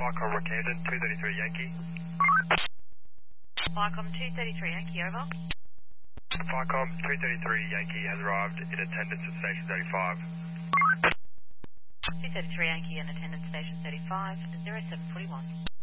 Vicom Rockhampton, 233 Yankee. Vicom 233 Yankee, over. Vicom 233 Yankee has arrived in attendance at Station 35. 233 Yankee in attendance, Station 35, 0741.